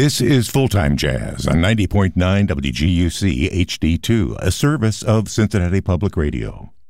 This is Full-Time Jazz on 90.9 WGUC HD2, a service of Cincinnati Public Radio.